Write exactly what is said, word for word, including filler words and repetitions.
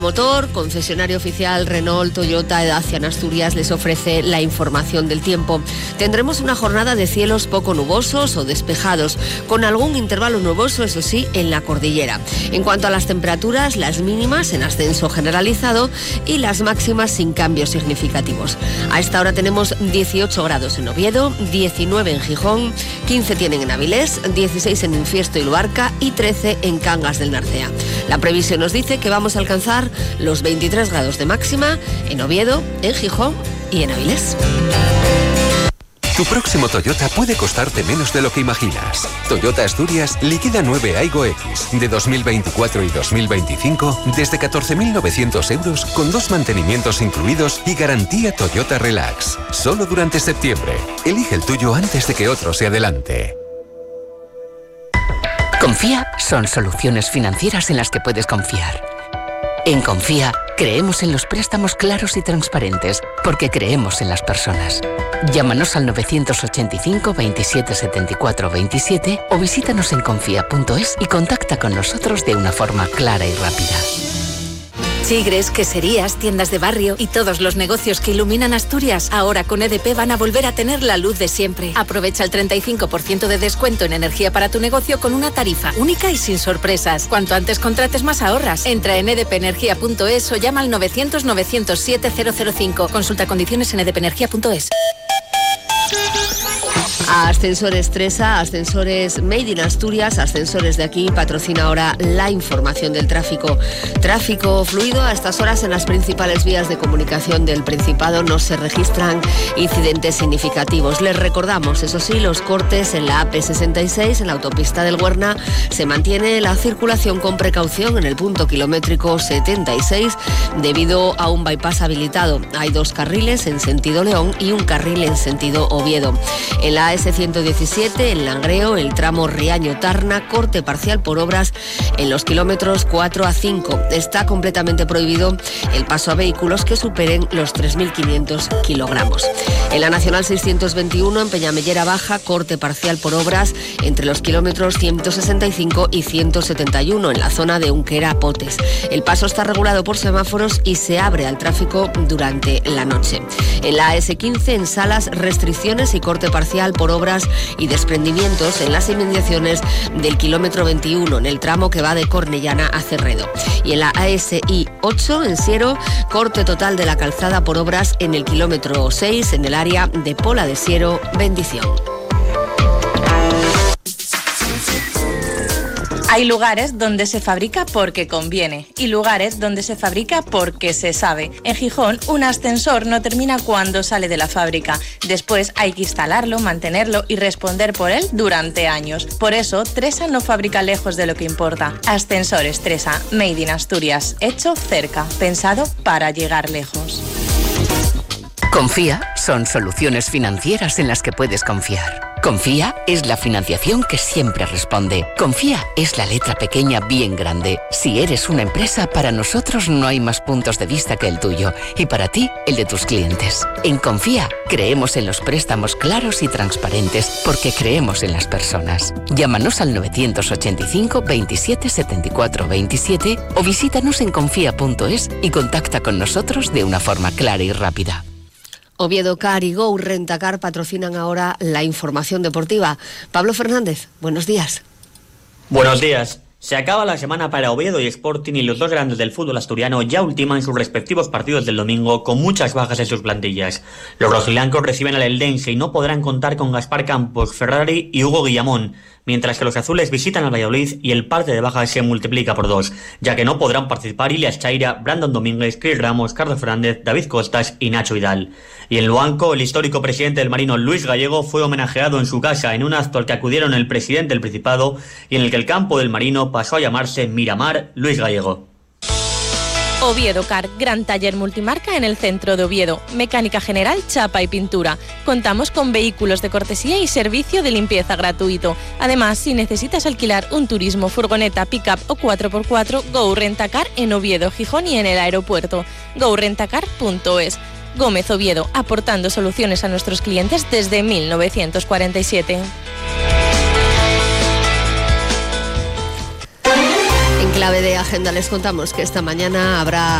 Motor, concesionario oficial Renault, Toyota, Dacia en Asturias, les ofrece la información del tiempo. Tendremos una jornada de cielos poco nubosos o despejados, con algún intervalo nuboso, eso sí, en la cordillera. En cuanto a las temperaturas, las mínimas en ascenso generalizado y las máximas sin cambios significativos. A esta hora tenemos dieciocho grados en Oviedo, diecinueve en Gijón, quince tienen en Avilés, dieciséis en Infiesto y Luarca y trece en Cangas del Narcea. La previsión nos dice que vamos a alcanzar los veintitrés grados de máxima en Oviedo, en Gijón y en Avilés. Tu próximo Toyota puede costarte menos de lo que imaginas. Toyota Asturias liquida nueve Aygo X de dos mil veinticuatro y dos mil veinticinco desde catorce mil novecientos euros con dos mantenimientos incluidos y garantía Toyota Relax. Solo durante septiembre. Elige el tuyo antes de que otro se adelante. Confía son soluciones financieras en las que puedes confiar. En Confía, creemos en los préstamos claros y transparentes, porque creemos en las personas. Llámanos al novecientos ochenta y cinco, veintisiete, setenta y cuatro, veintisiete o visítanos en confía punto es y contacta con nosotros de una forma clara y rápida. Chigres, queserías, tiendas de barrio y todos los negocios que iluminan Asturias, ahora con E D P van a volver a tener la luz de siempre. Aprovecha el treinta y cinco por ciento de descuento en energía para tu negocio con una tarifa única y sin sorpresas. Cuanto antes contrates, más ahorras. Entra en e d p energía punto es o llama al novecientos, novecientos siete, cero cero cinco. Consulta condiciones en e d p energía punto es. Ascensores Tresa, Ascensores Made in Asturias, Ascensores de aquí, patrocina ahora la información del tráfico. Tráfico fluido a estas horas en las principales vías de comunicación del Principado. No se registran incidentes significativos. Les recordamos, eso sí, los cortes en la A P sesenta y seis, en la autopista del Huerna. Se mantiene la circulación con precaución en el punto kilométrico setenta y seis debido a un bypass habilitado. Hay dos carriles en sentido León y un carril en sentido Oviedo. En la A S ciento diecisiete, en Langreo, el tramo Riaño-Tarna, corte parcial por obras en los kilómetros cuatro a cinco. Está completamente prohibido el paso a vehículos que superen los tres mil quinientos kilogramos. En la Nacional seiscientos veintiuno, en Peñamellera Baja, corte parcial por obras entre los kilómetros ciento sesenta y cinco y ciento setenta y uno, en la zona de Unquera-Potes. El paso está regulado por semáforos y se abre al tráfico durante la noche. En la A S quince, en Salas, restricciones y corte parcial por obras y desprendimientos en las inmediaciones del kilómetro veintiuno, en el tramo que va de Cornellana a Cerredo. Y en la A S I ocho, en Siero, corte total de la calzada por obras en el kilómetro seis, en el área de Pola de Siero, Bendición. Hay lugares donde se fabrica porque conviene y lugares donde se fabrica porque se sabe. En Gijón, un ascensor no termina cuando sale de la fábrica. Después hay que instalarlo, mantenerlo y responder por él durante años. Por eso, Tresa no fabrica lejos de lo que importa. Ascensores Tresa, Made in Asturias, hecho cerca, pensado para llegar lejos. Confía son soluciones financieras en las que puedes confiar. Confía es la financiación que siempre responde. Confía es la letra pequeña bien grande. Si eres una empresa, para nosotros no hay más puntos de vista que el tuyo y para ti, el de tus clientes. En Confía creemos en los préstamos claros y transparentes porque creemos en las personas. Llámanos al novecientos ochenta y cinco, veintisiete, setenta y cuatro, veintisiete o visítanos en confía punto es y contacta con nosotros de una forma clara y rápida. Oviedo Car y Go Rentacar patrocinan ahora la información deportiva. Pablo Fernández, buenos días. Buenos días. Se acaba la semana para Oviedo y Sporting y los dos grandes del fútbol asturiano ya ultiman sus respectivos partidos del domingo con muchas bajas en sus plantillas. Los rojiblancos reciben al Eldense y no podrán contar con Gaspar Campos, Ferrari y Hugo Guillamón, mientras que los azules visitan al Valladolid y el parte de bajas se multiplica por dos, ya que no podrán participar Ilias Chaira, Brandon Domínguez, Chris Ramos, Carlos Fernández, David Costas y Nacho Vidal. Y en Luanco, el histórico presidente del Marino, Luis Gallego, fue homenajeado en su casa en un acto al que acudieron el presidente del Principado y en el que el campo del Marino pasó a llamarse Miramar Luis Gallego. Oviedo Car, gran taller multimarca en el centro de Oviedo. Mecánica general, chapa y pintura. Contamos con vehículos de cortesía y servicio de limpieza gratuito. Además, si necesitas alquilar un turismo, furgoneta, pick-up o cuatro por cuatro, Go Rentacar en Oviedo, Gijón y en el aeropuerto. go rentacar punto es. Gómez Oviedo, aportando soluciones a nuestros clientes desde mil novecientos cuarenta y siete. En En clave de agenda les contamos que esta mañana habrá